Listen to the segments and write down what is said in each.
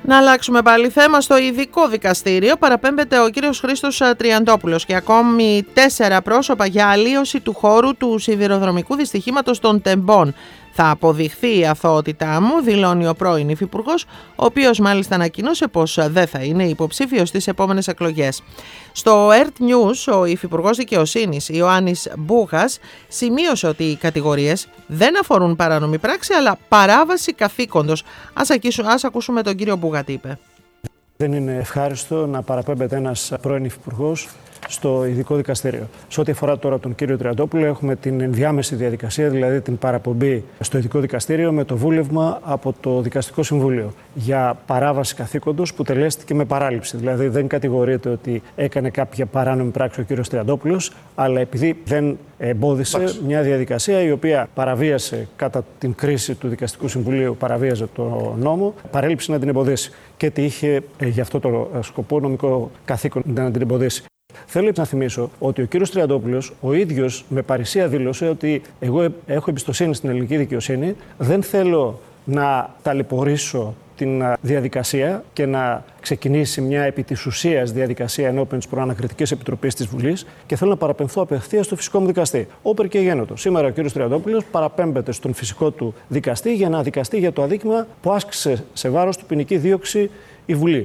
Να αλλάξουμε πάλι θέμα. Στο ειδικό δικαστήριο παραπέμπεται ο κύριος Χρήστος Τριαντόπουλος και ακόμη 4 πρόσωπα για αλλίωση του χώρου του σιδηροδρομικού δυστυχήματος των Τεμπών. Θα αποδειχθεί η αθωότητά μου, δηλώνει ο πρώην υφυπουργός, ο οποίος μάλιστα ανακοίνωσε πως δεν θα είναι υποψήφιος στις επόμενες εκλογές. Στο ERT News, ο υφυπουργός δικαιοσύνης Ιωάννης Μπούγας σημείωσε ότι οι κατηγορίες δεν αφορούν παράνομη πράξη, αλλά παράβαση καθήκοντος. Ας ακούσουμε τον κύριο Μπούγα τι είπε. Δεν είναι ευχάριστο να παραπέμπεται ένας πρώην υφυπουργός στο ειδικό δικαστήριο. Σε ό,τι αφορά τώρα τον κύριο Τριαντόπουλο, έχουμε την ενδιάμεση διαδικασία, δηλαδή την παραπομπή στο ειδικό δικαστήριο με το βούλευμα από το Δικαστικό Συμβούλιο για παράβαση καθήκοντος που τελέστηκε με παράληψη. Δηλαδή δεν κατηγορείται ότι έκανε κάποια παράνομη πράξη ο κύριος Τριαντόπουλος, αλλά επειδή δεν εμπόδισε μια διαδικασία η οποία παραβίασε κατά την κρίση του Δικαστικού Συμβουλίου, παραβίαζε το νόμο, παρέλειψε να την εμποδίσει και ότι είχε γι' αυτό το σκοπό νομικό καθήκον να την εμποδίσει. Θέλω να θυμίσω ότι ο κύριος Τριαντόπουλος ο ίδιος με παρησία δήλωσε ότι εγώ έχω εμπιστοσύνη στην ελληνική δικαιοσύνη, δεν θέλω να ταλαιπωρήσω την διαδικασία και να ξεκινήσει μια επί της ουσίας διαδικασία ενώπιον της Προανακριτικής Επιτροπής της Βουλής και θέλω να παραπεμφθώ απευθείας στο φυσικό μου δικαστή. Όπερ και γένοτο. Σήμερα ο κύριος Τριαντόπουλος παραπέμπεται στον φυσικό του δικαστή για να δικαστεί για το αδίκημα που άσκησε σε βάρος του ποινική δίωξη η Βουλή.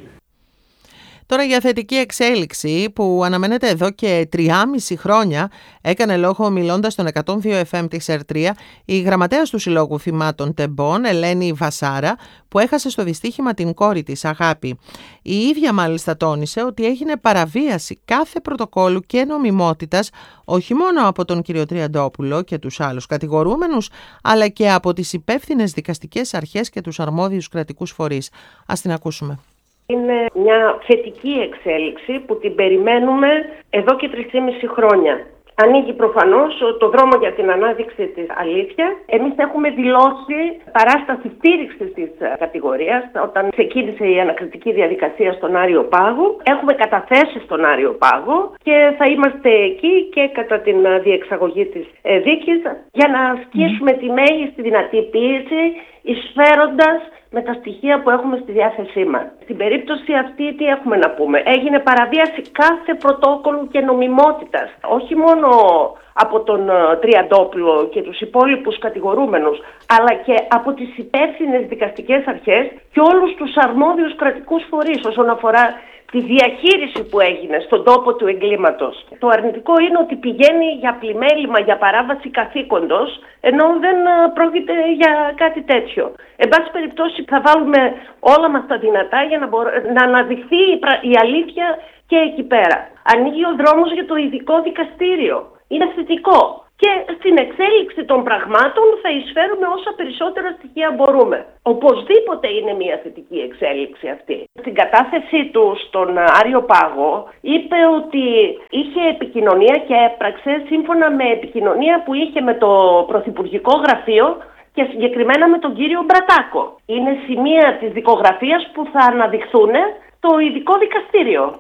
Τώρα για θετική εξέλιξη που αναμένεται εδώ και 3,5 χρόνια έκανε λόγο μιλώντας στον 102 FM της ΕΡΤ3 η γραμματέας του Συλλόγου Θυμάτων Τεμπών, Ελένη Βασάρα, που έχασε στο δυστύχημα την κόρη της Αγάπη. Η ίδια μάλιστα τόνισε ότι έγινε παραβίαση κάθε πρωτοκόλου και νομιμότητας όχι μόνο από τον κύριο Τριαντόπουλο και τους άλλους κατηγορούμενους, αλλά και από τις υπεύθυνες δικαστικές αρχές και τους αρμόδιους κρατικούς φορείς. Ας την ακούσουμε. Είναι μια θετική εξέλιξη που την περιμένουμε εδώ και 3,5 χρόνια. Ανοίγει προφανώς το δρόμο για την ανάδειξη της αλήθειας. Εμείς έχουμε δηλώσει παράσταση στήριξης της κατηγορίας όταν ξεκίνησε η ανακριτική διαδικασία στον Άριο Πάγο. Έχουμε καταθέσει στον Άριο Πάγο και θα είμαστε εκεί και κατά την διεξαγωγή της δίκης για να ασκήσουμε τη μέγιστη δυνατή πίεση εισφέροντας με τα στοιχεία που έχουμε στη διάθεσή μας. Στην περίπτωση αυτή τι έχουμε να πούμε? Έγινε παραβίαση κάθε πρωτόκολλου και νομιμότητας. Όχι μόνο από τον Τριαντόπουλο και τους υπόλοιπους κατηγορούμενους, αλλά και από τις υπεύθυνες δικαστικές αρχές και όλους τους αρμόδιους κρατικούς φορείς όσον αφορά τη διαχείριση που έγινε στον τόπο του εγκλήματος. Το αρνητικό είναι ότι πηγαίνει για πλημέλημα, για παράβαση καθήκοντος, ενώ δεν πρόκειται για κάτι τέτοιο. Εν πάση περιπτώσει θα βάλουμε όλα μας τα δυνατά για να αναδειχθεί η αλήθεια και εκεί πέρα. Ανοίγει ο δρόμος για το ειδικό δικαστήριο. Είναι θετικό. Και στην εξέλιξη των πραγμάτων θα εισφέρουμε όσα περισσότερα στοιχεία μπορούμε. Οπωσδήποτε είναι μια θετική εξέλιξη αυτή. Στην κατάθεσή του στον Άριο Πάγο είπε ότι είχε επικοινωνία και έπραξε σύμφωνα με επικοινωνία που είχε με το Πρωθυπουργικό Γραφείο και συγκεκριμένα με τον κύριο Μπρατάκο. Είναι σημεία της δικογραφίας που θα αναδειχθούν το ειδικό δικαστήριο.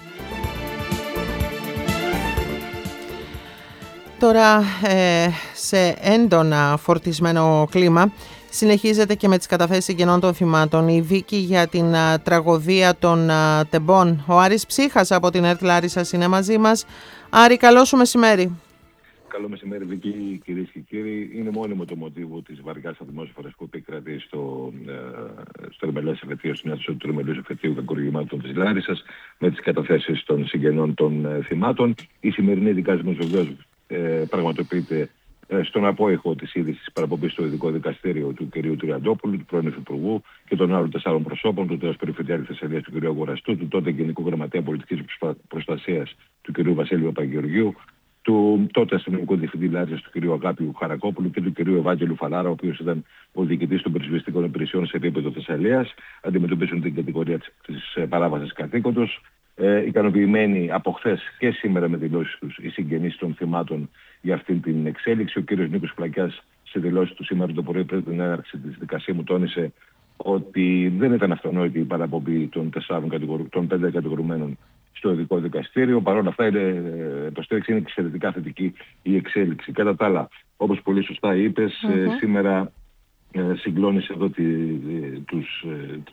Τώρα σε έντονα φορτισμένο κλίμα συνεχίζεται και με τις καταθέσεις συγγενών των θυμάτων η δίκη για την τραγωδία των Τεμπών. Ο Άρης Ψύχας από την ΕΡΤ Λάρισσας είναι μαζί μας. Άρη, καλό σου μεσημέρι. Καλό μεσημέρι, Βίκη, κυρίες και κύριοι. Είναι μόνιμο το μοτίβο της βαριάς ατμόσφαιρας που επικρατεί στο Ερμελές Εφετείο, στην αίθουσα του Ερμελούς Εφετείου Κακουργημάτων της Λάρισσας, με τις καταθέσεις των συγγενών των θυμάτων. Η σημερινή δικάσιμος βεβαίως πραγματοποιείται στον απόϊχο της είδησης παραπομπής στο ειδικό δικαστήριο του κ. Τριαντόπουλου, του πρώην υφυπουργού και των άλλων 4 προσώπων, του τέος Περιφερειάρχη Θεσσαλίας του κ. Αγοραστού, του τότε Γενικού Γραμματέα Πολιτικής Προστασίας του κ. Βασίλειου Παπαγεωργίου, του τότε αστυνομικού διευθυντή Λάρισσας του κ. Αγάπιου Χαρακόπουλου και του κ. Ευάγγελου Φαλάρα, ο οποίος ήταν ο διοικητής των πυροσβεστικών υπηρεσιών σε επίπεδο Θεσσαλίας, αντιμετωπίζουν την κατηγορία της παράβασης καθήκοντος. Ικανοποιημένοι από χθες και σήμερα με δηλώσεις τους οι συγγενείς των θυμάτων για αυτή την εξέλιξη. Ο κύριος Νίκος Πλακιάς σε δηλώσεις του σήμερα το πρωί πριν την έναρξη της δικασίας μου τόνισε ότι δεν ήταν αυτονόητη η παραπομπή των 5 κατηγορουμένων στο ειδικό δικαστήριο. Παρ' όλα αυτά υποστήριξη είναι εξαιρετικά θετική η εξέλιξη. Κατά τα άλλα, όπως πολύ σωστά είπες, σήμερα συγκλώνησε εδώ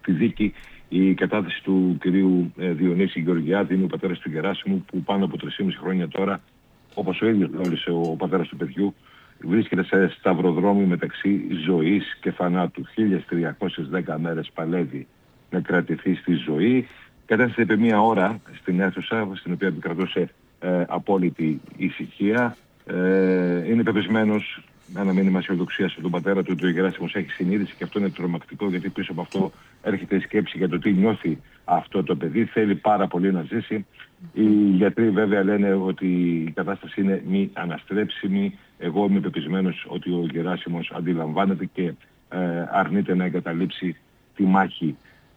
τη δίκη η κατάθεση του κυρίου Διονύση Γεωργιάδη, είναι ο πατέρας του Γεράσιμου, που πάνω από 3,5 χρόνια τώρα, όπως ο ίδιος γνώρισε ο πατέρας του παιδιού, βρίσκεται σε σταυροδρόμι μεταξύ ζωής και θανάτου. 1.310 μέρες παλεύει να κρατηθεί στη ζωή. Κατέθεσε επί μία ώρα στην αίθουσα, στην οποία επικρατούσε απόλυτη ησυχία. Είναι πεπισμένος, ένα μήνυμα αισιοδοξίας από τον πατέρα του, ότι ο Γεράσιμος έχει συνείδηση, και αυτό είναι τρομακτικό, γιατί πίσω από αυτό έρχεται η σκέψη για το τι νιώθει αυτό το παιδί. Θέλει πάρα πολύ να ζήσει. Οι γιατροί βέβαια λένε ότι η κατάσταση είναι μη αναστρέψιμη. Εγώ είμαι πεπισμένος ότι ο Γεράσιμος αντιλαμβάνεται και αρνείται να εγκαταλείψει τη μάχη.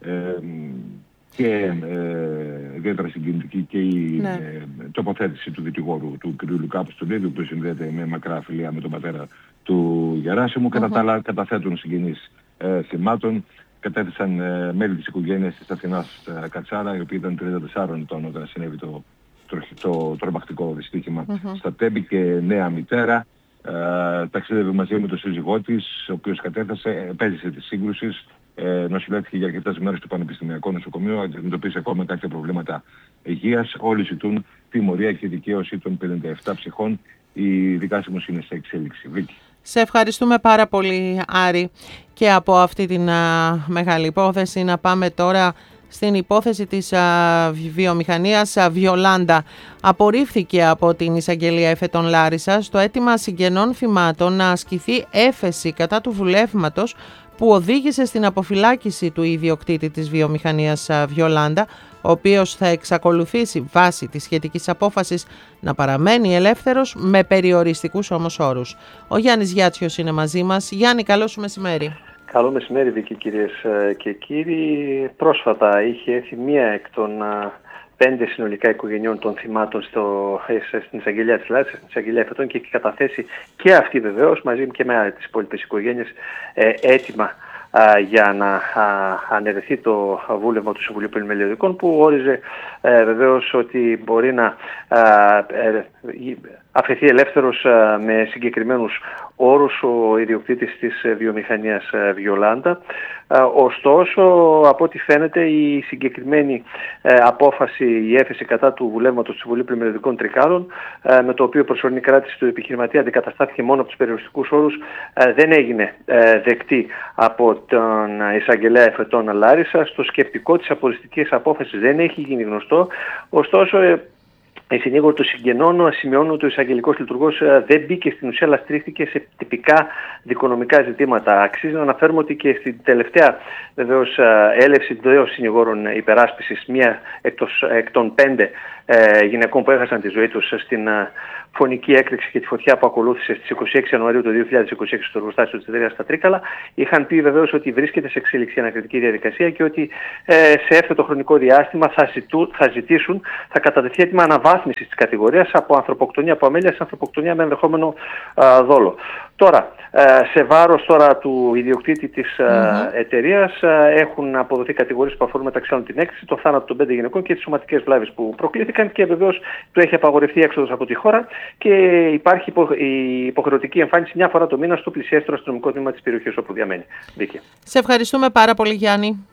Και ιδιαίτερα συγκινητική και η τοποθέτηση του δικηγόρου του κ. Λουκά Αποστολίδη, που συνδέεται με μακρά φιλία με τον πατέρα του Γεράσιμου. Κατά τα άλλα, καταθέτουν συγγενείς θυμάτων. Κατέθεσαν μέλη της οικογένειας της Αθηνάς Κατσάρα, η οποία ήταν 34 ετών όταν συνέβη το τρομακτικό δυστύχημα στα Τέμπη, και νέα μητέρα. Ταξίδευε μαζί με τον σύζυγό της, ο οποίος κατέθεσε, επέζησε τη σύγκρουση. Νοσηλεύτηκε για αρκετές μέρες στο Πανεπιστημιακό Νοσοκομείο, αντιμετωπίζει ακόμα κάποια προβλήματα υγείας. Όλοι ζητούν τιμωρία και δικαίωση των 57 ψυχών. Η δικάσιμος είναι σε εξέλιξη. Βίκη. Σε ευχαριστούμε πάρα πολύ, Άρη. Και από αυτή την μεγάλη υπόθεση να πάμε τώρα στην υπόθεση της βιομηχανίας Βιολάντα. Απορρίφθηκε από την Εισαγγελία Εφετών Λάρισσας το αίτημα συγγενών θυμάτων να ασκηθεί έφεση κατά του βουλεύματος που οδήγησε στην αποφυλάκηση του ιδιοκτήτη της βιομηχανίας Βιολάντα, ο οποίος θα εξακολουθήσει βάσει της σχετικής απόφασης να παραμένει ελεύθερος με περιοριστικούς όμως όρους. Ο Γιάννης Γιάτσιος είναι μαζί μας. Γιάννη, καλό σου μεσημέρι. Καλό μεσημέρι, Βίκη, κυρίες και κύριοι. Πρόσφατα είχε έρθει μία εκ των 5 συνολικά οικογενειών των θυμάτων στην Εισαγγελία της Λάρισας, στην Εισαγγελία Εφετών, και έχει καταθέσει και αυτή βεβαίως μαζί και με τις υπόλοιπες οικογένειες έτοιμα για να αναιρεθεί το βούλευμα του Συμβουλίου Πολυμελιωδικών, που όριζε βεβαίως ότι μπορεί να αφαιθεί ελεύθερος με συγκεκριμένους όρους ο ιδιοκτήτης της βιομηχανίας Βιολάντα. Ωστόσο, από ό,τι φαίνεται, η συγκεκριμένη απόφαση, η έφεση κατά του βουλεύματος του Συμβουλίου Πολυμελιωδικών Τρικάλων, με το οποίο η προσωρινή κράτηση του επιχειρηματία αντικαταστάθηκε μόνο από τους περιοριστικούς όρους, δεν έγινε δεκτή από τον Εισαγγελέα Εφετών Λάρισσας. Το σκεπτικό της αποριστικής απόφασης δεν έχει γίνει γνωστό. Ωστόσο, η συνήγορη των συγγενών σημειώνουν ότι ο εισαγγελικός λειτουργός δεν μπήκε στην ουσία, αλλά στρίχθηκε σε τυπικά δικονομικά ζητήματα. Αξίζει να αναφέρουμε ότι και στην τελευταία βεβαίως έλευση 2 συνηγόρων υπεράσπισης, μία εκ των 5 γυναικών που έχασαν τη ζωή τους στην φωνική έκρηξη και τη φωτιά που ακολούθησε στις 26 Ιανουαρίου του 2026 στο εργοστάσιο της εταιρείας στα Τρίκαλα, είχαν πει βεβαίως ότι βρίσκεται σε εξέλιξη ανακριτική διαδικασία και ότι σε εύθετο χρονικό διάστημα θα κατατεθεί έτοιμα αναβάθμισης της κατηγορίας από ανθρωποκτονία από αμέλεια σε ανθρωποκτονία με ενδεχόμενο δόλο. Τώρα, σε βάρος τώρα του ιδιοκτήτη της εταιρείας έχουν αποδοθεί κατηγορίες που αφορούν μεταξύ άλλων την έκρηξη, το θάνατο των 5 γυναικών και τις σωματικές βλάβες που προκλήθηκαν, και βεβαίως του έχει απαγορευτεί η έξοδος από τη χώρα και υπάρχει η υποχρεωτική εμφάνιση μια φορά το μήνα στο πλησιέστερο αστυνομικό τμήμα της περιοχής όπου διαμένει. Βίκη. Σε ευχαριστούμε πάρα πολύ, Γιάννη.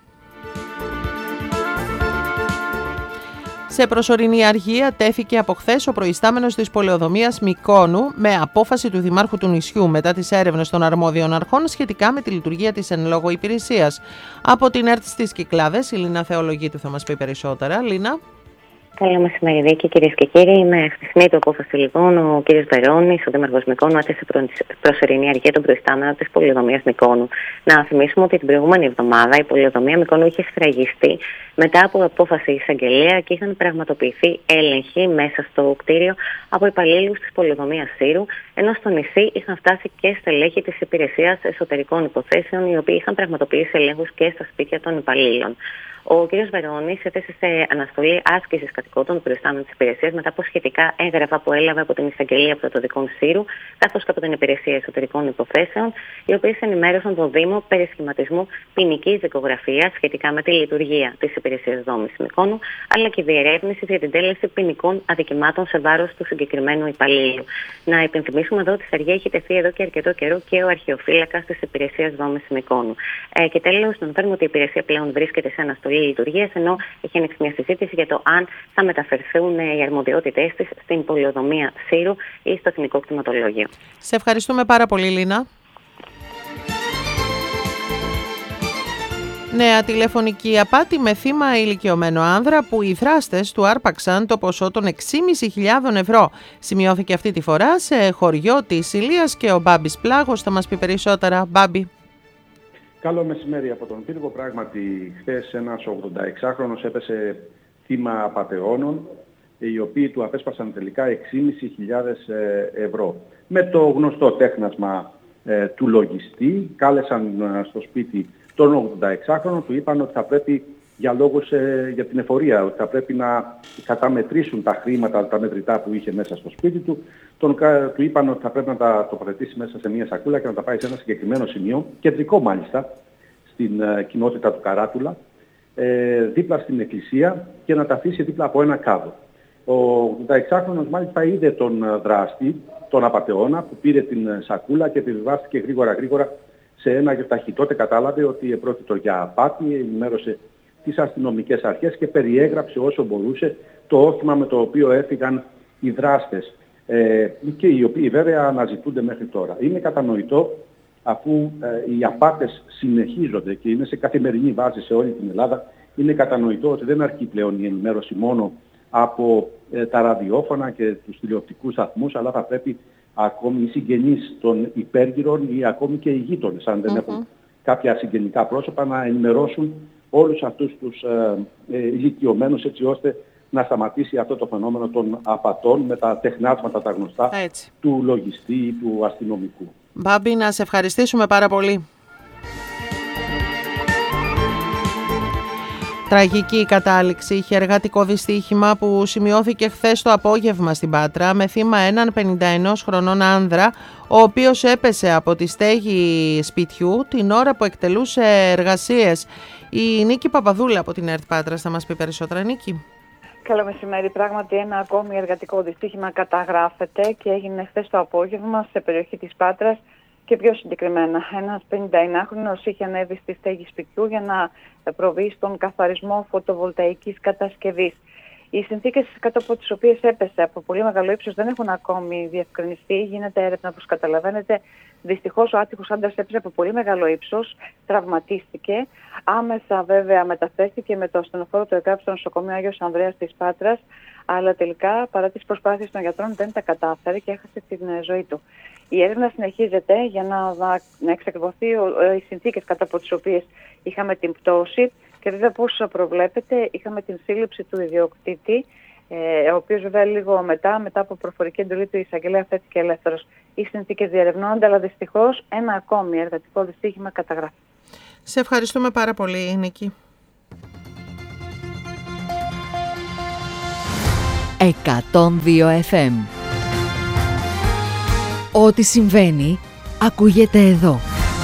Σε προσωρινή αργία τέθηκε από χθες ο προϊστάμενος της πολεοδομίας Μυκόνου με απόφαση του Δημάρχου του νησιού μετά τις έρευνες των αρμόδιων αρχών σχετικά με τη λειτουργία της εν λόγω υπηρεσίας. Από την ΕΡΤ στις Κυκλάδες, η Λίνα Θεολογίτου θα μας πει περισσότερα. Λίνα. Καλό μεσημέρι, Βίκη, κυρίες και κύριοι. Με χθεσινή του απόφαση, λοιπόν, ο κ. Βερώνης, ο Δήμαρχος Μυκόνου, έθεσε προσωρινή αργία τον προϊστάμενο της πολεοδομίας Μυκόνου. Να θυμίσουμε ότι την προηγούμενη εβδομάδα η πολεοδομία Μυκόνου είχε σφραγιστεί μετά από απόφαση εισαγγελέα και είχαν πραγματοποιηθεί έλεγχοι μέσα στο κτίριο από υπαλλήλους της πολεοδομίας Σύρου, ενώ στο νησί είχαν φτάσει και στελέχη της Υπηρεσίας Εσωτερικών Υποθέσεων, οι οποίοι είχαν πραγματοποιήσει ελέγχους και στα σπίτια των υπαλλήλων. Ο κ. Βερώνης έθεσε σε αναστολή άσκησης κατοικόντων του προϊστάμενου της υπηρεσίας μετά από σχετικά έγγραφα που έλαβε από την Εισαγγελία Πρωτοδικών Σύρου, καθώς και από την Υπηρεσία Εσωτερικών Υποθέσεων, οι οποίες ενημέρωσαν τον Δήμο περί σχηματισμού ποινικής δικογραφίας σχετικά με τη λειτουργία της Υπηρεσίας Δόμησης Μυκόνου, αλλά και διερεύνηση για την τέλεση ποινικών αδικημάτων σε βάρος του συγκεκριμένου υπαλλήλου. Να υπενθυμίσουμε θυμίσουμε εδώ ότι στη Σαργία έχει τεθεί εδώ και αρκετό καιρό και ο αρχαιοφύλακας της υπηρεσίας Δόμης Μυκόνου. Και τέλος, να αναφέρουμε ότι η υπηρεσία πλέον βρίσκεται σε αναστολή λειτουργίας, ενώ έχει ανοίξει μια συζήτηση για το αν θα μεταφερθούν οι αρμοδιότητές της στην πολεοδομία Σύρου ή στο Εθνικό Κτηματολόγιο. Σε ευχαριστούμε πάρα πολύ, Λίνα. Νέα τηλεφωνική απάτη με θύμα ηλικιωμένο άνδρα που οι δράστες του άρπαξαν το ποσό των 6.500 ευρώ. Σημειώθηκε αυτή τη φορά σε χωριό της Ηλίας και ο Μπάμπης Πλάγος θα μας πει περισσότερα. Μπάμπη. Καλό μεσημέρι από τον Πύργο. Πράγματι, χθες ένας 86χρονος έπεσε θύμα απατεώνων, οι οποίοι του απέσπασαν τελικά 6.500 ευρώ. Με το γνωστό τέχνασμα του λογιστή, κάλεσαν στο σπίτι τον 86χρονο, του είπαν ότι θα πρέπει για λόγους για την εφορία, ότι θα πρέπει να καταμετρήσουν τα χρήματα, τα μετρητά που είχε μέσα στο σπίτι του. Του είπαν ότι θα πρέπει να τα τοποθετήσει μέσα σε μια σακούλα και να τα πάει σε ένα συγκεκριμένο σημείο, κεντρικό μάλιστα, στην κοινότητα του Καράτουλα, δίπλα στην εκκλησία και να τα αφήσει δίπλα από ένα κάδο. Ο 86χρονος μάλιστα είδε τον δράστη, τον απατεώνα, που πήρε την σακούλα και επιβιβάστηκε γρήγορα σε ένα γιοταχή. Τότε κατάλαβε ότι πρόκειται για απάτη, ενημέρωσε τις αστυνομικές αρχές και περιέγραψε όσο μπορούσε το όχημα με το οποίο έφυγαν οι δράστες και οι οποίοι βέβαια αναζητούνται μέχρι τώρα. Είναι κατανοητό, αφού οι απάτες συνεχίζονται και είναι σε καθημερινή βάση σε όλη την Ελλάδα, είναι κατανοητό ότι δεν αρκεί πλέον η ενημέρωση μόνο από τα ραδιόφωνα και τους τηλεοπτικούς σταθμούς, αλλά θα πρέπει ακόμη οι συγγενείς των υπέργυρων ή ακόμη και οι γείτονες, αν δεν έχουν κάποια συγγενικά πρόσωπα, να ενημερώσουν όλους αυτούς τους ηλικιωμένους, έτσι ώστε να σταματήσει αυτό το φαινόμενο των απατών με τα τεχνάσματα τα γνωστά του λογιστή ή του αστυνομικού. Μπάμπη, να σε ευχαριστήσουμε πάρα πολύ. Τραγική κατάληξη είχε εργατικό δυστύχημα που σημειώθηκε χθες το απόγευμα στην Πάτρα με θύμα έναν 51 χρονών άνδρα, ο οποίος έπεσε από τη στέγη σπιτιού την ώρα που εκτελούσε εργασίες. Η Νίκη Παπαδούλα από την ΕΡΤ Πάτρας θα μας πει περισσότερα. Νίκη. Καλό μεσημέρι. Πράγματι ένα ακόμη εργατικό δυστύχημα καταγράφεται και έγινε χθες το απόγευμα σε περιοχή της Πάτρας. Και πιο συγκεκριμένα, ένας 51χρονος είχε ανέβει στη στέγη σπιτιού για να προβεί στον καθαρισμό φωτοβολταϊκής κατασκευής. Οι συνθήκες κάτω από τις οποίες έπεσε από πολύ μεγάλο ύψος δεν έχουν ακόμη διευκρινιστεί. Γίνεται έρευνα, όπως καταλαβαίνετε. Δυστυχώς ο άτυχος άντρας έπεσε από πολύ μεγάλο ύψος, τραυματίστηκε. Άμεσα βέβαια μεταφέρθηκε με το ασθενοφόρο του ΕΚΑΒ στο νοσοκομείο Άγιος Ανδρέας της Πάτρας, αλλά τελικά παρά τις προσπάθειες των γιατρών δεν τα κατάφερε και έχασε την ζωή του. Η έρευνα συνεχίζεται για να εξακριβωθεί οι συνθήκες κατά από τις οποίες είχαμε την πτώση και βέβαια πώς προβλέπετε είχαμε την σύλληψη του ιδιοκτήτη, ο οποίος βέβαια λίγο μετά από προφορική εντολή του εισαγγελέα αφέθηκε ελεύθερος. Οι συνθήκες διερευνώνται, αλλά δυστυχώς ένα ακόμη εργατικό δυστύχημα καταγράφει. Σε ευχαριστούμε πάρα πολύ, Νίκη. 102 FM. Ό,τι συμβαίνει, ακούγεται εδώ.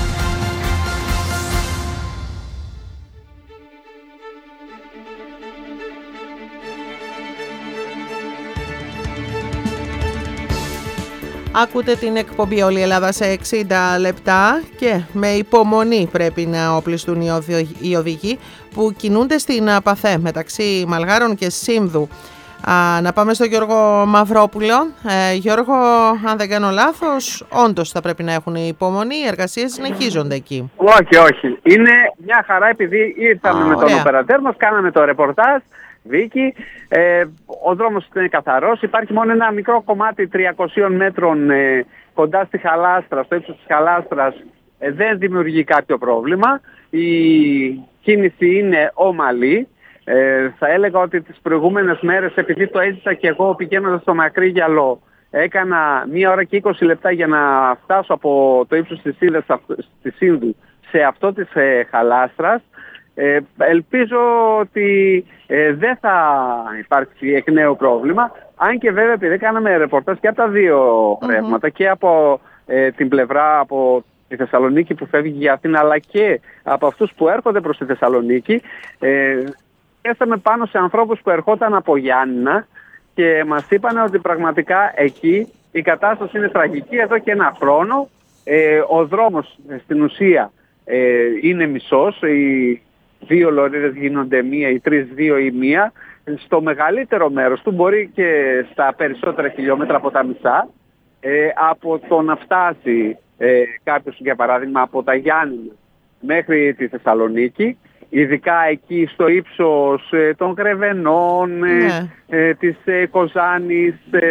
Ακούτε την εκπομπή «Όλη η Ελλάδα» σε 60 λεπτά και με υπομονή πρέπει να οπλιστούν οι οδηγοί που κινούνται στην Παθέ μεταξύ Μαλγάρων και Σύνδου. Να πάμε στον Γιώργο Μαυρόπουλο. Γιώργο, αν δεν κάνω λάθος, όντως θα πρέπει να έχουν υπομονή, οι εργασίες συνεχίζονται εκεί. Όχι. Είναι μια χαρά επειδή ήρθαμε με τον οπερατέρ μας, κάναμε το ρεπορτάζ, Βίκη. Ο δρόμος είναι καθαρός, υπάρχει μόνο ένα μικρό κομμάτι 300 μέτρων κοντά στη Χαλάστρα, στο ύψος της Χαλάστρας, δεν δημιουργεί κάποιο πρόβλημα. Η κίνηση είναι ομαλή. Θα έλεγα ότι τις προηγούμενες μέρες, επειδή το έζησα και εγώ πηγαίνοντας στο Μακρύ Γυαλό, έκανα 1 ώρα και 20 λεπτά για να φτάσω από το ύψος της Σύνδου σε αυτό της Χαλάστρας. Ελπίζω ότι δεν θα υπάρξει εκ νέου πρόβλημα, αν και βέβαια επειδή κάναμε ρεπορτάζ και από τα δύο ρεύματα, και από την πλευρά από τη Θεσσαλονίκη που φεύγει για Αθήνα, αλλά και από αυτούς που έρχονται προς τη Θεσσαλονίκη, έρθαμε πάνω σε ανθρώπους που ερχόταν από Γιάννηνα και μας είπαν ότι πραγματικά εκεί η κατάσταση είναι τραγική εδώ και ένα χρόνο. Ο δρόμος στην ουσία είναι μισός. Οι 2 λωρίδες γίνονται μία, οι 3 2 ή μία. Στο μεγαλύτερο μέρος του, μπορεί και στα περισσότερα χιλιόμετρα από τα μισά, από το να φτάσει κάποιος, για παράδειγμα, από τα Γιάννηνα μέχρι τη Θεσσαλονίκη, ειδικά εκεί στο ύψος των Γρεβενών, της Κοζάνης,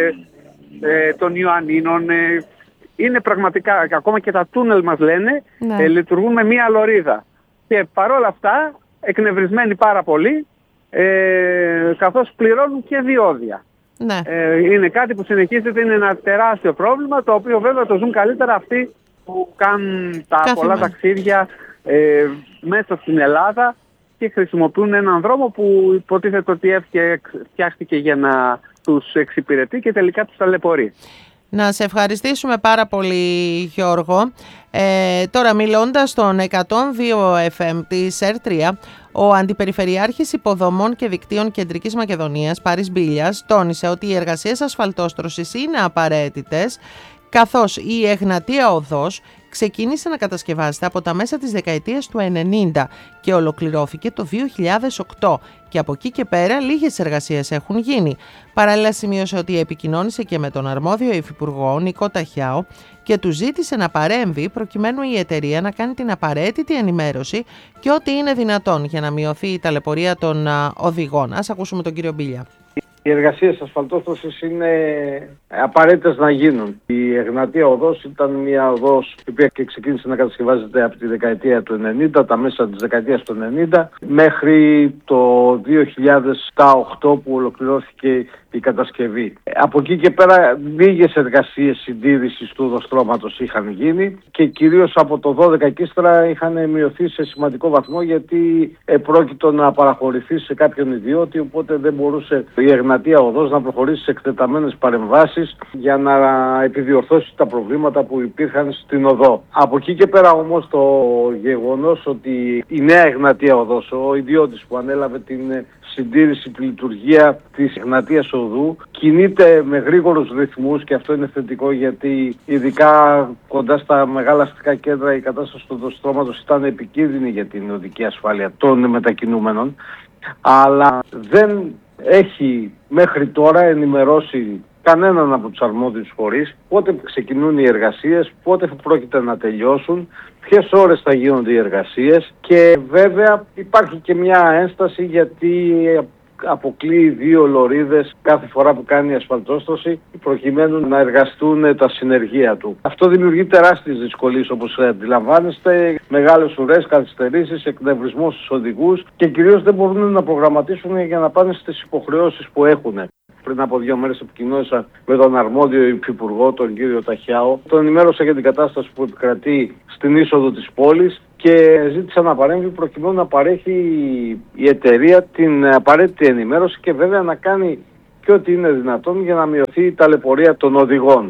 των Ιωαννίνων, είναι πραγματικά, ακόμα και τα τούνελ μας λένε, λειτουργούν με μία λωρίδα. Και παρόλα αυτά, εκνευρισμένοι πάρα πολύ, καθώς πληρώνουν και διόδια. Ναι. Είναι κάτι που συνεχίζεται, είναι ένα τεράστιο πρόβλημα, το οποίο βέβαια το ζουν καλύτερα αυτοί που κάνουν τα πολλά ταξίδια μέσα στην Ελλάδα και χρησιμοποιούν έναν δρόμο που υποτίθεται ότι φτιάχτηκε για να τους εξυπηρετεί και τελικά τους ταλαιπωρεί. Να σε ευχαριστήσουμε πάρα πολύ, Γιώργο. Τώρα, μιλώντας στον 102 FM της ΕΡΤ3, ο Αντιπεριφερειάρχης Υποδομών και Δικτύων Κεντρικής Μακεδονίας, Πάρης Μπίλιας, τόνισε ότι οι εργασίες ασφαλτόστρωσης είναι απαραίτητες, καθώς η Εγνατία Οδός ξεκίνησε να κατασκευάζεται από τα μέσα της δεκαετίας του 90 και ολοκληρώθηκε το 2008 και από εκεί και πέρα λίγες εργασίες έχουν γίνει. Παράλληλα, σημείωσε ότι επικοινώνησε και με τον αρμόδιο υφυπουργό Νικό Ταχιάο και του ζήτησε να παρέμβει προκειμένου η εταιρεία να κάνει την απαραίτητη ενημέρωση και ό,τι είναι δυνατόν για να μειωθεί η ταλαιπωρία των οδηγών. Ας ακούσουμε τον κύριο Μπίλια. Οι εργασίες ασφαλτόστρωσης είναι απαραίτητες να γίνουν. Η Εγνατία Οδός ήταν μια οδός η οποία και ξεκίνησε να κατασκευάζεται από τη δεκαετία του 90, τα μέσα της δεκαετίας του 90, μέχρι το 2007-2008 που ολοκληρώθηκε η κατασκευή. Από εκεί και πέρα λίγες εργασίες συντήρησης του οδοστρώματος είχαν γίνει και κυρίως από το 12 και ύστερα είχαν μειωθεί σε σημαντικό βαθμό, γιατί πρόκειτο να παραχωρηθεί σε κάποιον ιδιώτη, οπότε δεν μπορούσε η Εγνατία Οδός να προχωρήσει σε εκτεταμένες παρεμβάσεις για να επιδιορθώσει τα προβλήματα που υπήρχαν στην οδό. Από εκεί και πέρα όμως το γεγονός ότι η νέα Εγνατία Οδός, ο ιδιώτης που ανέλαβε την συντήρηση, τη λειτουργία της Εγνατίας Οδού, κινείται με γρήγορους ρυθμούς και αυτό είναι θετικό, γιατί ειδικά κοντά στα μεγάλα αστικά κέντρα η κατάσταση του οδοστρώματος ήταν επικίνδυνη για την οδική ασφάλεια των μετακινούμενων, αλλά δεν έχει μέχρι τώρα ενημερώσει κανέναν από τους αρμόδιους φορείς πότε ξεκινούν οι εργασίες, πότε θα πρόκειται να τελειώσουν, ποιες ώρες θα γίνονται οι εργασίες, και βέβαια υπάρχει και μια ένσταση γιατί αποκλείει 2 λωρίδες κάθε φορά που κάνει η ασφαλτόστρωση προκειμένου να εργαστούν τα συνεργεία του. Αυτό δημιουργεί τεράστιες δυσκολίες, όπως αντιλαμβάνεστε, μεγάλες ουρές, καθυστερήσεις, εκνευρισμό στους οδηγούς και κυρίως δεν μπορούν να προγραμματίσουν για να πάνε στις υποχρεώσεις που έχουν. Πριν από 2 μέρες επικοινώνησα με τον αρμόδιο υφυπουργό, τον κύριο Ταχιάο. Τον ενημέρωσα για την κατάσταση που επικρατεί στην είσοδο της πόλης και ζήτησα να παρέμβει προκειμένου να παρέχει η εταιρεία την απαραίτητη ενημέρωση και βέβαια να κάνει και ό,τι είναι δυνατόν για να μειωθεί η ταλαιπωρία των οδηγών.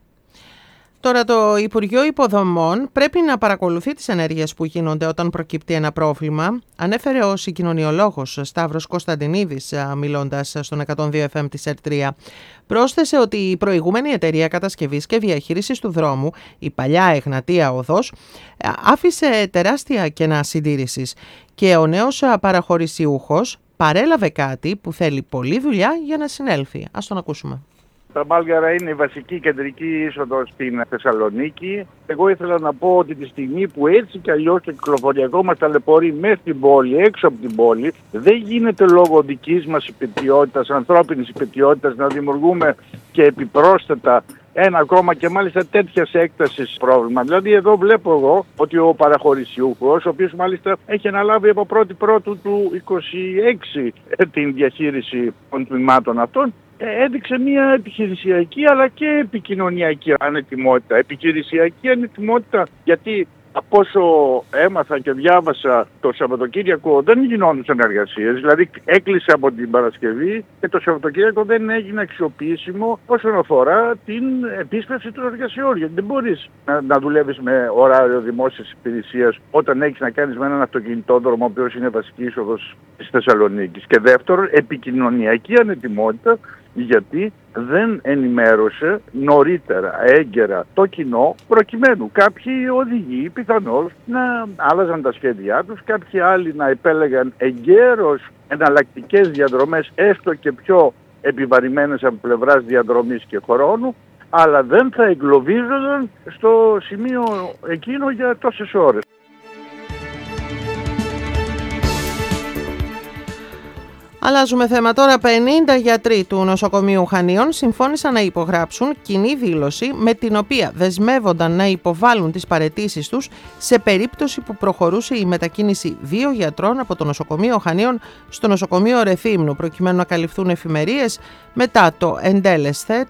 Τώρα το Υπουργείο Υποδομών πρέπει να παρακολουθεί τις ενέργειες που γίνονται όταν προκύπτει ένα πρόβλημα. Ανέφερε ο συγκοινωνιολόγος Σταύρος Κωνσταντινίδης, μιλώντας στον 102 FM της ΕΡΤ3. Πρόσθεσε ότι η προηγούμενη εταιρεία κατασκευής και διαχείρισης του δρόμου, η παλιά Εγνατία Οδός, άφησε τεράστια κενά συντήρησης και ο νέος παραχωρησιούχος παρέλαβε κάτι που θέλει πολλή δουλειά για να συνέλθει. Ας τον ακούσουμε. Τα Μάλγαρα είναι η βασική κεντρική είσοδο στην Θεσσαλονίκη. Εγώ ήθελα να πω ότι τη στιγμή που έτσι κι αλλιώς το κυκλοφοριακό μας ταλαιπωρεί μέσα στην πόλη, έξω από την πόλη, δεν γίνεται λόγω δικής μας υπετιότητας, ανθρώπινης υπετιότητας, να δημιουργούμε και επιπρόσθετα ένα ακόμα και μάλιστα τέτοιας έκτασης πρόβλημα. Δηλαδή εδώ βλέπω εγώ ότι ο παραχωρησιούχος, ο οποίος μάλιστα έχει αναλάβει από 1η Πρώτου του 26 την διαχείριση των τμήματων αυτών, έδειξε μια επιχειρησιακή αλλά και επικοινωνιακή ανετοιμότητα. Επιχειρησιακή ανετοιμότητα γιατί από όσο έμαθα και διάβασα το Σαββατοκύριακο δεν γινόντουσαν εργασίες, δηλαδή έκλεισε από την Παρασκευή και το Σαββατοκύριακο δεν έγινε αξιοποιήσιμο όσον αφορά την επίσπευση των εργασιών. Γιατί δεν μπορείς να δουλεύεις με ωράριο δημόσιας υπηρεσίας όταν έχεις να κάνεις με έναν αυτοκινητόδρομο ο οποίος είναι βασική είσοδος της Θεσσαλονίκης. Και δεύτερον, επικοινωνιακή ανετοιμότητα, γιατί δεν ενημέρωσε νωρίτερα, έγκαιρα το κοινό, προκειμένου κάποιοι οδηγοί πιθανώς να άλλαζαν τα σχέδιά τους, κάποιοι άλλοι να επέλεγαν εγκαίρως εναλλακτικές διαδρομές, έστω και πιο επιβαρημένες από πλευράς διαδρομής και χρόνου, αλλά δεν θα εγκλωβίζονταν στο σημείο εκείνο για τόσες ώρες. Αλλάζουμε θέμα τώρα. 50 γιατροί του νοσοκομείου Χανίων συμφώνησαν να υπογράψουν κοινή δήλωση με την οποία δεσμεύονταν να υποβάλουν τις παραιτήσεις τους σε περίπτωση που προχωρούσε η μετακίνηση 2 γιατρών από το νοσοκομείο Χανίων στο νοσοκομείο Ρεθύμνου, προκειμένου να καλυφθούν εφημερίες μετά το εντέλεσθε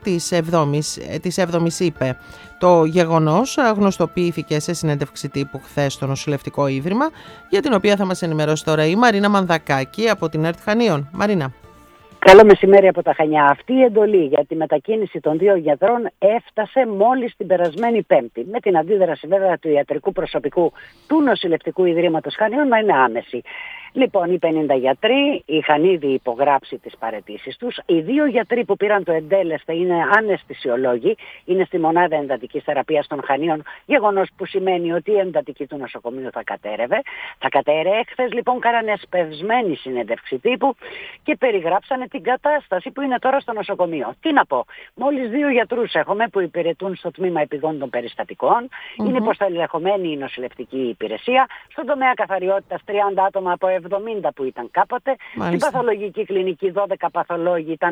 της 7ης ΥΠΕ. Το γεγονός γνωστοποιήθηκε σε συνέντευξη τύπου χθες στο νοσηλευτικό ίδρυμα, για την οποία θα μας ενημερώσει τώρα η Μαρίνα Μανδακάκη από την ΕΡΤ Χανίων. Μαρίνα. Καλό μεσημέρι από τα Χανιά. Αυτή η εντολή για τη μετακίνηση των 2 γιατρών έφτασε μόλις την περασμένη Πέμπτη, με την αντίδραση βέβαια του ιατρικού προσωπικού του νοσηλευτικού ιδρύματος Χανίων να είναι άμεση. Λοιπόν, οι 50 γιατροί είχαν ήδη υπογράψει τις παραιτήσεις τους. Οι 2 γιατροί που πήραν το εντέλεσθε είναι αναισθησιολόγοι, είναι στη μονάδα εντατικής θεραπείας των Χανίων, γεγονός που σημαίνει ότι η εντατική του νοσοκομείου θα κατέρευε. Θα κατέρευε. Χθες λοιπόν κάνανε εσπευσμένη συνέντευξη τύπου και περιγράψανε την κατάσταση που είναι τώρα στο νοσοκομείο. Τι να πω, μόλις 2 γιατρούς έχουμε που υπηρετούν στο τμήμα επιγόντων περιστατικών, είναι υποστελεχωμένη η νοσηλευτική υπηρεσία, στον τομέα καθαριότητας 30 άτομα από 70 που ήταν κάποτε. Στην παθολογική κλινική 12 παθολόγοι ήταν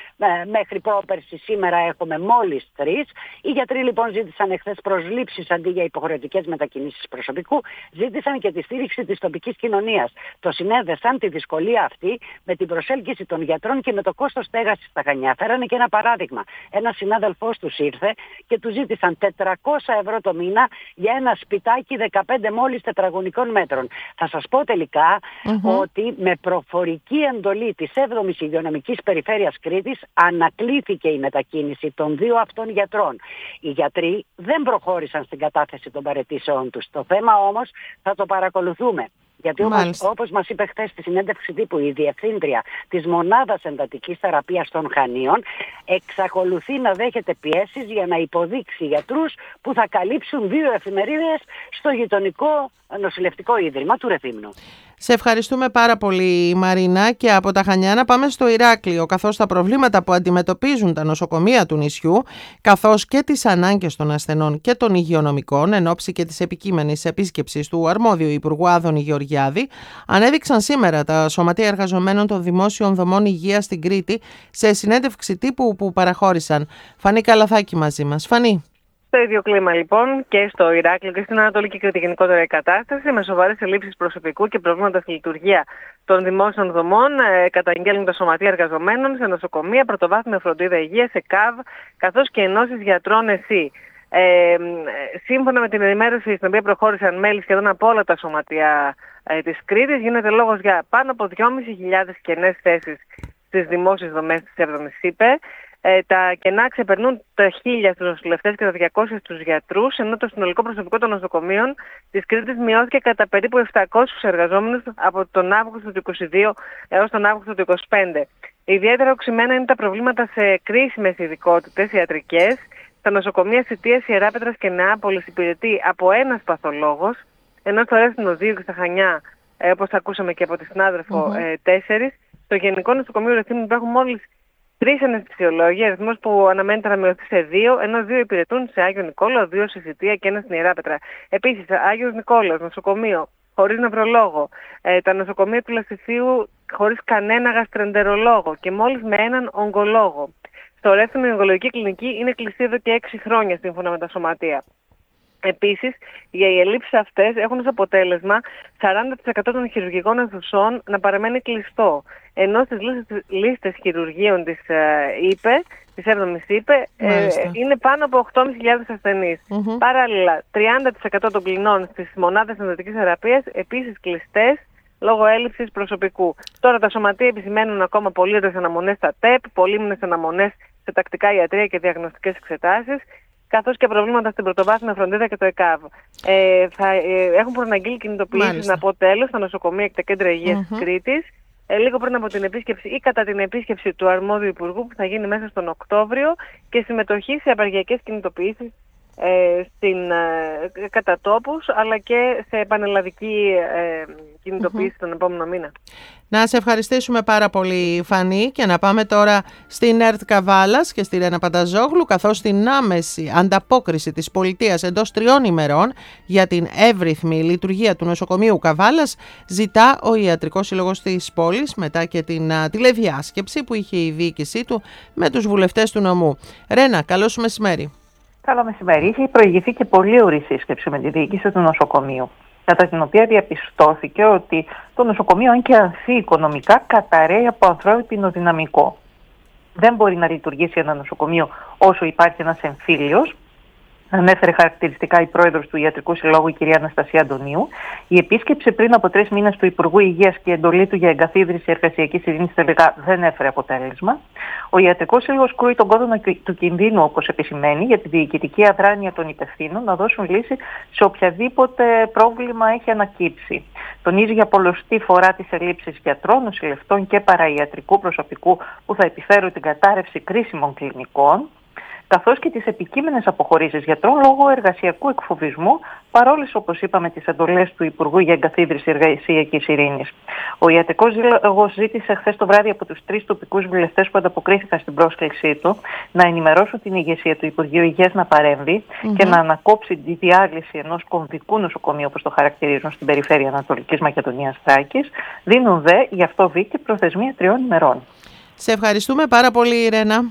μέχρι πρόπερση, σήμερα έχουμε μόλις 3. Οι γιατροί λοιπόν ζήτησαν εχθές προσλήψεις αντί για υποχρεωτικές μετακινήσεις προσωπικού, ζήτησαν και τη στήριξη της τοπικής κοινωνίας. Το συνέδεσαν τη δυσκολία αυτή με την προσέλκυση των γιατρών και με το κόστος στέγασης στα Χανιά. Φέρανε και ένα παράδειγμα. Ένας συνάδελφός τους ήρθε και του ζήτησαν 400 ευρώ το μήνα για ένα σπιτάκι 15 μόλις τετραγωνικών μέτρων. Θα σας πω τελικά ότι με προφορική εντολή της 7ης Υγειονομικής Περιφέρειας Κρήτης ανακλήθηκε η μετακίνηση των 2 αυτών γιατρών. Οι γιατροί δεν προχώρησαν στην κατάθεση των παραιτήσεων τους. Το θέμα όμως θα το παρακολουθούμε. Γιατί όπως μας είπε χθες στη συνέντευξη τύπου η Διευθύντρια της Μονάδας Εντατικής Θεραπείας των Χανίων, εξακολουθεί να δέχεται πιέσεις για να υποδείξει γιατρούς που θα καλύψουν 2 εφημερίδες στο γειτονικό νοσηλευτικό ίδρυμα του Ρεθύμνου. Σε ευχαριστούμε πάρα πολύ, Μαρίνα, και από τα Χανιά να πάμε στο Ηράκλειο, καθώς τα προβλήματα που αντιμετωπίζουν τα νοσοκομεία του νησιού, καθώς και τις ανάγκες των ασθενών και των υγειονομικών, εν ώψη και της επικείμενης επίσκεψης του αρμόδιου Υπουργού Άδωνη Γεωργιάδη, ανέδειξαν σήμερα τα Σωματεία Εργαζομένων των Δημόσιων Δομών Υγείας στην Κρήτη σε συνέντευξη τύπου που παραχώρησαν. Φανή Καλαθάκη μαζί μας. Φανή. Στο ίδιο κλίμα λοιπόν και στο Ηράκλειο και στην Ανατολική Κρήτη γενικότερα η κατάσταση, με σοβαρές ελλείψεις προσωπικού και προβλήματα στη λειτουργία των δημόσιων δομών, καταγγέλνουν τα Σωματεία Εργαζομένων σε νοσοκομεία, πρωτοβάθμια φροντίδα υγείας, σε ΚΑΒ, καθώς και ενώσεις γιατρών ΕΣΥ. Σύμφωνα με την ενημέρωση στην οποία προχώρησαν μέλη σχεδόν από όλα τα σωματεία της Κρήτης, γίνεται λόγος για πάνω από 2.500 κενές θέσεις στις δημόσιες δομές της 7ης ΥΠΕ. Τα κενά ξεπερνούν τα 1.000 στους νοσηλευτές και τα 200 στους γιατρούς, ενώ το συνολικό προσωπικό των νοσοκομείων της Κρήτης μειώθηκε κατά περίπου 700 εργαζόμενους από τον Αύγουστο του 2022 έως τον Αύγουστο του 2025. Ιδιαίτερα οξυμένα είναι τα προβλήματα σε κρίσιμες ειδικότητες ιατρικές. Στα νοσοκομεία Σιτίας, Ιεράπετρας και Νεάπολης υπηρετεί από ένας παθολόγος, ενώ στο Ρέθυμνο 2 και στα Χανιά, όπως ακούσαμε και από τη συνάδελφο, 4. Στο Γενικό Νοσοκομείο Ρεθύμνου υπάρχουν μόλις 3 αναισθησιολόγοι, αριθμός που αναμένεται να μειωθεί σε 2, ενώ 2 υπηρετούν σε Άγιο Νικόλαο, 2 σε Σιτία και 1 στην Ιεράπετρα. Επίσης, Άγιος Νικόλαος, νοσοκομείο χωρίς νευρολόγο, τα νοσοκομεία του Λασιθίου χωρίς κανένα γαστρεντερολόγο και μόλις με έναν ογκολόγο. Στο Ρέθυμνο η ογκολογική κλινική είναι κλειστή εδώ και 6 χρόνια σύμφωνα με τα σωματεία. Επίσης, οι ελλείψεις αυτές έχουν ως αποτέλεσμα 40% των χειρουργικών αιθουσών να παραμένει κλειστό. Ενώ στις λίστες χειρουργείων της ΥΠΕ, της 7ης ΥΠΕ, είναι πάνω από 8.500 ασθενείς. Παράλληλα, 30% των κλινών στις μονάδες εντατικής θεραπείας επίσης κλειστές λόγω έλλειψης προσωπικού. Τώρα τα σωματεία επισημαίνουν ακόμα πολύωρες αναμονές στα ΤΕΠ, πολύμηνες αναμονές σε τακτικά ιατρία και διαγνωστικές εξετάσεις, καθώς και προβλήματα στην πρωτοβάθμια φροντίδα και το ΕΚΑΒ. Έχουν προαναγγείλει κινητοποιήσεις, να πω τέλος, στα νοσοκομεία και τα κέντρα υγείας της Κρήτης, λίγο πριν από την επίσκεψη ή κατά την επίσκεψη του αρμόδιου υπουργού που θα γίνει μέσα στον Οκτώβριο και συμμετοχή σε απεργιακές κινητοποιήσεις κατά τόπους, αλλά και σε πανελλαδική κινητοποίηση τον επόμενο μήνα. Να σε ευχαριστήσουμε πάρα πολύ, Φανή, και να πάμε τώρα στην ΕΡΤ Καβάλας και στη Ρένα Πανταζόγλου, καθώς την άμεση ανταπόκριση της πολιτείας εντός 3 ημερών για την εύρυθμη λειτουργία του νοσοκομείου Καβάλας ζητά ο Ιατρικός Σύλλογος της πόλης, μετά και την τηλεδιάσκεψη που είχε η διοίκησή του με τους βουλευτές του νομού. Ρένα, καλό σου μεσημέρι. Καλό μεσημέρι. Είχε προηγηθεί και πολύ ωρή σύσκεψη με τη διοίκηση του νοσοκομείου, κατά την οποία διαπιστώθηκε ότι το νοσοκομείο, αν και ανθεί οικονομικά, καταραίει από ανθρώπινο δυναμικό. Δεν μπορεί να λειτουργήσει ένα νοσοκομείο όσο υπάρχει ένας εμφύλιος. Ανέφερε χαρακτηριστικά η πρόεδρος του Ιατρικού Συλλόγου, η κυρία Αναστασία Αντωνίου. Η επίσκεψη πριν από 3 μήνες του Υπουργού Υγείας και η εντολή του για εγκαθίδρυση εργασιακής ειρήνης τελικά δεν έφερε αποτέλεσμα. Ο Ιατρικός Σύλλογος κρούει τον κόδωνα του κινδύνου, όπως επισημαίνει, για τη διοικητική αδράνεια των υπευθύνων να δώσουν λύση σε οποιαδήποτε πρόβλημα έχει ανακύψει. Τονίζει για πολλοστή φορά τις ελλείψεις γιατρών, νοσηλευτών και παραϊατρικού προσωπικού που θα επιφέρουν την κατάρρευση κρίσιμων κλινικών, καθώς και τις επικείμενες αποχωρήσεις γιατρών λόγω εργασιακού εκφοβισμού, παρόλες, όπως είπαμε, τις εντολές του Υπουργού για εγκαθίδρυση εργασιακής ειρήνης. Ο Ιατρικός Σύλλογος ζήτησε χθες το βράδυ από τους 3 τοπικούς βουλευτές που ανταποκρίθηκαν στην πρόσκλησή του να ενημερώσουν την ηγεσία του Υπουργείου Υγείας να παρέμβει και να ανακόψει τη διάλυση ενός κομβικού νοσοκομείου, όπως το χαρακτηρίζουν στην περιφέρεια Ανατολικής Μακεδονίας Θράκης. Δίνουν δε γι' αυτό δίκη προθεσμία 3 ημερών. Σε ευχαριστούμε πάρα πολύ, Ρένα.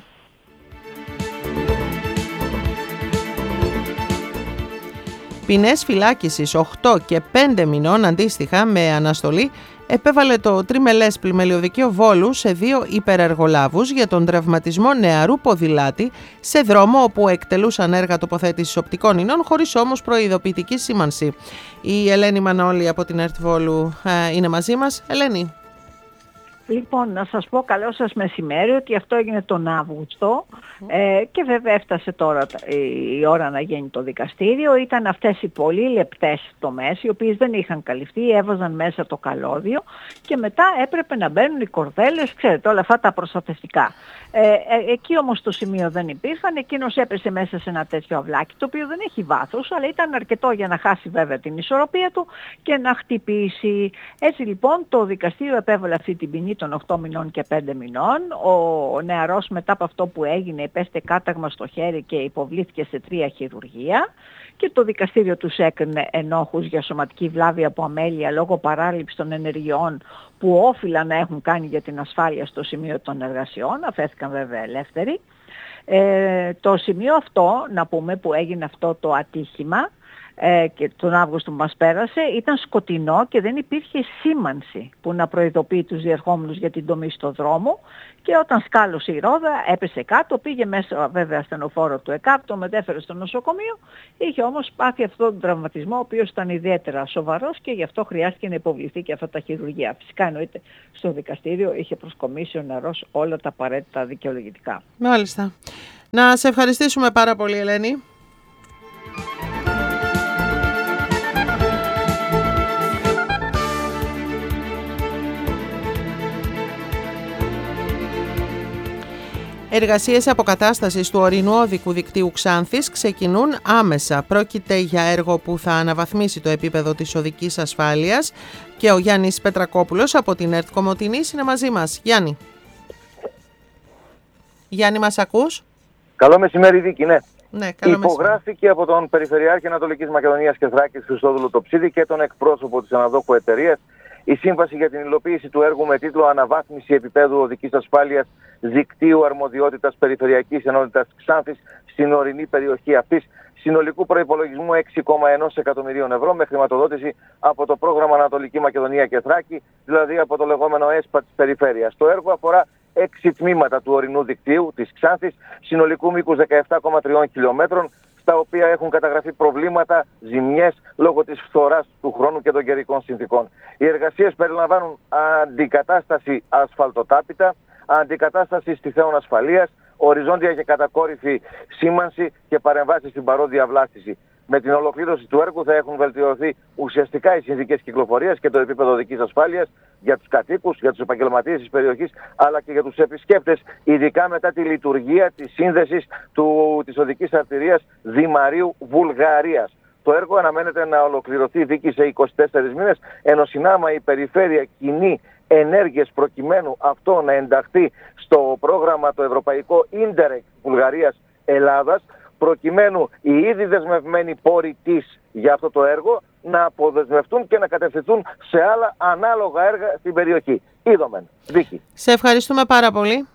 Ποινές φυλάκισης 8 και 5 μηνών αντίστοιχα με αναστολή επέβαλε το τριμελές πλημελιωδικείο Βόλου σε 2 υπερεργολάβους για τον τραυματισμό νεαρού ποδηλάτη σε δρόμο όπου εκτελούσαν έργα τοποθέτησης οπτικών ινών χωρίς όμως προειδοποιητική σήμανση. Η Ελένη Μανώλη από την ΕΡΤ Βόλου είναι μαζί μας. Ελένη. Λοιπόν, να σας πω καλό σας μεσημέρι ότι αυτό έγινε τον Αύγουστο και βέβαια έφτασε τώρα η ώρα να γίνει το δικαστήριο. Ήταν αυτές οι πολύ λεπτές τομές οι οποίες δεν είχαν καλυφθεί, έβαζαν μέσα το καλώδιο και μετά έπρεπε να μπαίνουν οι κορδέλες, ξέρετε, όλα αυτά τα προστατευτικά. Εκεί όμως το σημείο δεν υπήρχαν, εκείνος έπεσε μέσα σε ένα τέτοιο αυλάκι το οποίο δεν έχει βάθος, αλλά ήταν αρκετό για να χάσει βέβαια την ισορροπία του και να χτυπήσει. Έτσι λοιπόν το δικαστήριο επέβαλε αυτή την ποινή των 8 μηνών και 5 μηνών. Ο νεαρός μετά από αυτό που έγινε υπέστη κάταγμα στο χέρι και υποβλήθηκε σε 3 χειρουργεία και το δικαστήριο τους έκρινε ενόχους για σωματική βλάβη από αμέλεια λόγω παράληψης των ενεργειών που όφυλαν να έχουν κάνει για την ασφάλεια στο σημείο των εργασιών, αφέθηκαν βέβαια ελεύθεροι. Το σημείο αυτό, να πούμε, που έγινε αυτό το ατύχημα και τον Αύγουστο που μας πέρασε, ήταν σκοτεινό και δεν υπήρχε σήμανση που να προειδοποιεί τους διερχόμενους για την τομή στο δρόμο και όταν σκάλωσε η ρόδα έπεσε κάτω, πήγε μέσα βέβαια ασθενοφόρο του ΕΚΑΠ, το μετέφερε στο νοσοκομείο, είχε όμως πάθει αυτόν τον τραυματισμό ο οποίος ήταν ιδιαίτερα σοβαρός και γι' αυτό χρειάστηκε να υποβληθεί και αυτά τα χειρουργεία. Φυσικά εννοείται στο δικαστήριο είχε προσκομίσει ο νεαρός όλα τα απαραίτητα δικαιολογητικά. Μάλιστα. Να σε ευχαριστήσουμε πάρα πολύ, Ελένη. Εργασίες αποκατάστασης του ορεινού οδικού δικτύου Ξάνθης ξεκινούν άμεσα. Πρόκειται για έργο που θα αναβαθμίσει το επίπεδο της οδικής ασφάλειας και ο Γιάννης Πετρακόπουλος από την ΕΡΤ Κομοτηνής είναι μαζί μας. Γιάννη. Γιάννη, μας ακούς? Καλό μεσημέρι, Δίκη, ναι. Υπογράφηκε από τον Περιφερειάρχη Ανατολικής Μακεδονίας και Θράκης Χριστόδουλο Τοψίδη και τον εκπρόσωπο της αναδόχου εταιρείας η σύμβαση για την υλοποίηση του έργου με τίτλο «Αναβάθμιση επίπεδου οδικής ασφάλειας δικτύου αρμοδιότητας Περιφερειακής Ενότητας Ξάνθης στην ορεινή περιοχή αυτής, συνολικού προϋπολογισμού 6,1 εκατομμυρίων ευρώ με χρηματοδότηση από το πρόγραμμα Ανατολική Μακεδονία και Θράκη, δηλαδή από το λεγόμενο ΕΣΠΑ της περιφέρειας. Το έργο αφορά 6 τμήματα του ορεινού δικτύου της Ξάνθης, συνολικού μήκους 17,3 χιλιόμετρων, στα οποία έχουν καταγραφεί προβλήματα, ζημιές λόγω της φθοράς του χρόνου και των καιρικών συνθήκων. Οι εργασίες περιλαμβάνουν αντικατάσταση ασφαλτοτάπητα, αντικατάσταση στιθέων ασφαλείας, οριζόντια και κατακόρυφη σήμανση και παρεμβάσεις στην παρόδια βλάστηση. Με την ολοκλήρωση του έργου θα έχουν βελτιωθεί ουσιαστικά οι συνθήκες κυκλοφορίας και το επίπεδο οδικής ασφάλειας, για τους κατοίκους, για τους επαγγελματίες της περιοχής, αλλά και για τους επισκέπτες, ειδικά μετά τη λειτουργία της σύνδεσης της οδικής αρτηρίας Δημαρίου Βουλγαρίας. Το έργο αναμένεται να ολοκληρωθεί, Βίκη, σε 24 μήνες, ενώ συνάμα η περιφέρεια κινεί ενέργειες προκειμένου αυτό να ενταχθεί στο πρόγραμμα το ευρωπαϊκό Ίντερεκ Βουλγαρίας-Ελλάδας, προκειμένου οι ήδη δεσμευμένοι πόροι της για αυτό το έργο να αποδεσμευτούν και να κατευθυνθούν σε άλλα ανάλογα έργα στην περιοχή. Είδομεν. Βίκη. Σε ευχαριστούμε πάρα πολύ.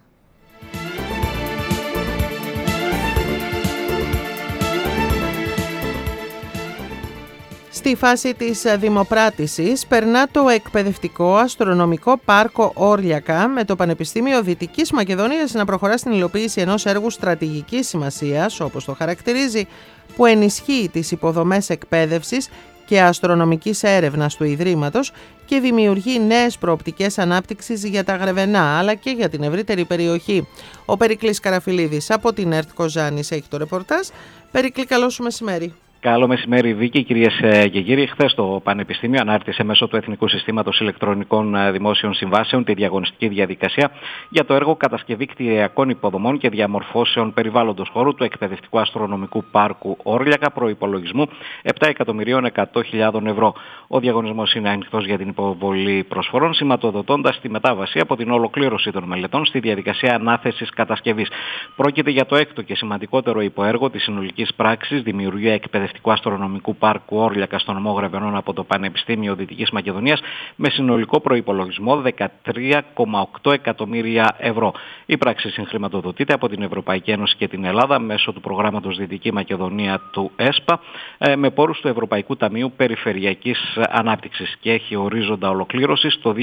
Στη φάση της δημοπράτησης περνά το εκπαιδευτικό αστρονομικό πάρκο Όρλιακα με το Πανεπιστήμιο Δυτικής Μακεδονίας να προχωρά στην υλοποίηση ενός έργου στρατηγικής σημασίας, όπως το χαρακτηρίζει, που ενισχύει τις υποδομές εκπαίδευσης και αστρονομικής έρευνας του Ιδρύματος και δημιουργεί νέες προοπτικές ανάπτυξης για τα Γρεβενά αλλά και για την ευρύτερη περιοχή. Ο Περικλής Καραφιλίδης από την ΕΡΤ Κοζάνης έχει το ρεπορτάζ. Περικλή, καλό σου μεσημέρι. Καλό μεσημέρι, Βίκη, κυρίες και κύριοι. Χθες το Πανεπιστήμιο ανάρτησε μέσω του Εθνικού Συστήματος Ηλεκτρονικών Δημόσιων Συμβάσεων τη διαγωνιστική διαδικασία για το έργο κατασκευή κτηριακών υποδομών και διαμορφώσεων περιβάλλοντος χώρου του εκπαιδευτικού αστρονομικού πάρκου Όρλιακα προϋπολογισμού 7.100.000 ευρώ. Ο διαγωνισμός είναι ανοιχτός για την υποβολή προσφορών, σηματοδοτώντας τη μετάβαση από την ολοκλήρωση των μελετών στη διαδικασία ανάθεσης κατασκευής. Πρόκειται για το έκτο και σημαντικότερο υποέργο της συνολικής πράξης δημιουργία εκπαιδευτικού αστρονομικού πάρκου Όρλιακα στον νομό Γρεβενών από το Πανεπιστήμιο Δυτικής Μακεδονίας με συνολικό προϋπολογισμό 13,8 εκατομμύρια ευρώ. Η πράξη συγχρηματοδοτείται από την Ευρωπαϊκή Ένωση και την Ελλάδα μέσω του προγράμματος Δυτική Μακεδονία του ΕΣΠΑ με πόρους του Ευρωπαϊκού Ταμείου Περιφερειακής Ανάπτυξης και έχει ορίζοντα ολοκλήρωσης το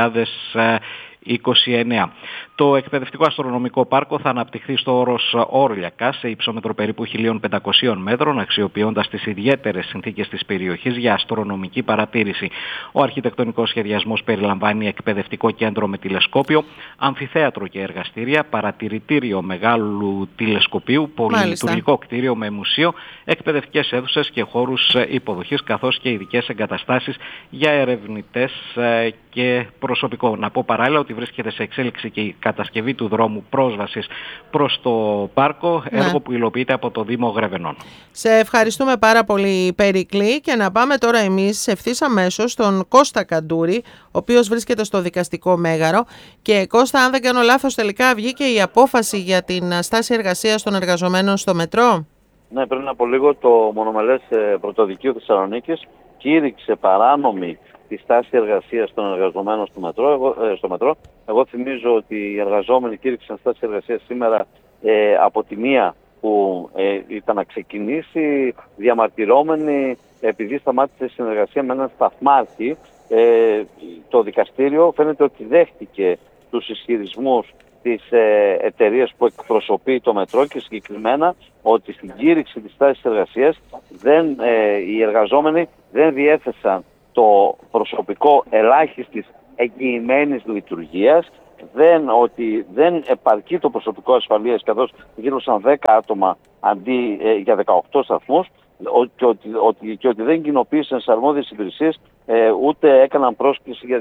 2029. Το εκπαιδευτικό αστρονομικό πάρκο θα αναπτυχθεί στο όρος Όρλιακα σε υψόμετρο περίπου 1.500 μέτρων, αξιοποιώντας τις ιδιαίτερες συνθήκες της περιοχής για αστρονομική παρατήρηση. Ο αρχιτεκτονικός σχεδιασμός περιλαμβάνει εκπαιδευτικό κέντρο με τηλεσκόπιο, αμφιθέατρο και εργαστήρια, παρατηρητήριο μεγάλου τηλεσκοπίου, πολυλειτουργικό κτίριο με μουσείο, εκπαιδευτικές αίθουσες και χώρους υποδοχής, καθώς και ειδικές εγκαταστάσεις για ερευνητές και προσωπικό. Να πω παράλληλα ότι βρίσκεται σε εξέλιξη και η κατασκευή του δρόμου πρόσβασης προς το πάρκο, έργο που υλοποιείται από το Δήμο Γρεβενών. Σε ευχαριστούμε πάρα πολύ, Περικλή, και να πάμε τώρα εμείς ευθύς αμέσως στον Κώστα Καντούρη, ο οποίος βρίσκεται στο δικαστικό μέγαρο. Και Κώστα, αν δεν κάνω λάθος, τελικά βγήκε η απόφαση για την στάση εργασίας των εργαζομένων στο μετρό. Ναι, πριν από λίγο το μονομελές Πρωτοδικείο Θεσσαλονίκης κήρυξε παράνομη τη στάση εργασίας των εργαζομένων στο μετρό. Εγώ θυμίζω ότι οι εργαζόμενοι κήρυξαν στάση εργασίας σήμερα από τη μία που ήταν να ξεκινήσει, διαμαρτυρώμενοι επειδή σταμάτησε η συνεργασία με έναν σταθμάρχη. Το δικαστήριο φαίνεται ότι δέχτηκε τους ισχυρισμούς της εταιρείας που εκπροσωπεί το μετρό και συγκεκριμένα ότι στην κήρυξη της στάσης εργασίας οι εργαζόμενοι δεν διέθεσαν το προσωπικό ελάχιστης εγγυημένης λειτουργίας, ότι δεν επαρκεί το προσωπικό ασφαλείας, καθώς γύρωσαν 10 άτομα αντί για 18 σταθμούς, και ότι δεν κοινοποίησαν σε αρμόδιες υπηρεσίες ούτε έκαναν πρόσκληση για